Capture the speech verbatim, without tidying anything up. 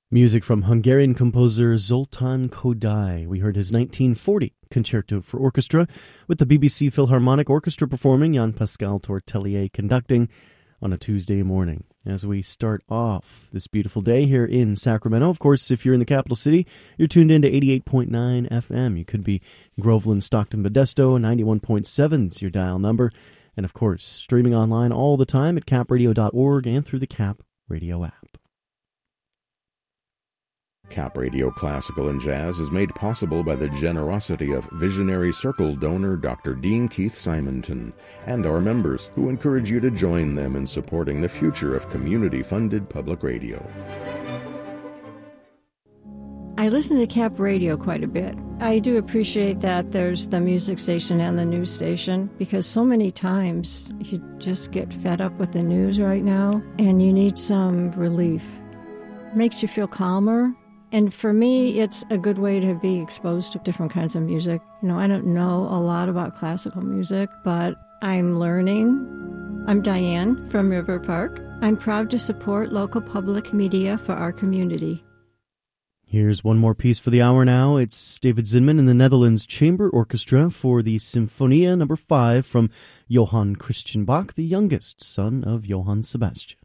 Music from Hungarian composer Zoltán Kodály. We heard his nineteen forty Concerto for Orchestra with the B B C Philharmonic Orchestra performing, Jean-Pascal Tortelier conducting on a Tuesday morning. As we start off this beautiful day here in Sacramento, of course, if you're in the capital city, you're tuned in to eighty-eight point nine F M. You could be Groveland, Stockton, Modesto, ninety-one point seven is your dial number. And of course, streaming online all the time at cap radio dot org and through the Cap Radio app. Cap Radio Classical and Jazz is made possible by the generosity of visionary Circle donor Doctor Dean Keith Simonton and our members, who encourage you to join them in supporting the future of community-funded public radio. I listen to Cap Radio quite a bit. I do appreciate that there's the music station and the news station, because so many times you just get fed up with the news right now and you need some relief. It makes you feel calmer. And for me, it's a good way to be exposed to different kinds of music. You know, I don't know a lot about classical music, but I'm learning. I'm Diane from River Park. I'm proud to support local public media for our community. Here's one more piece for the hour now. It's David Zinman and the Netherlands Chamber Orchestra for the Symphonia number five from Johann Christian Bach, the youngest son of Johann Sebastian.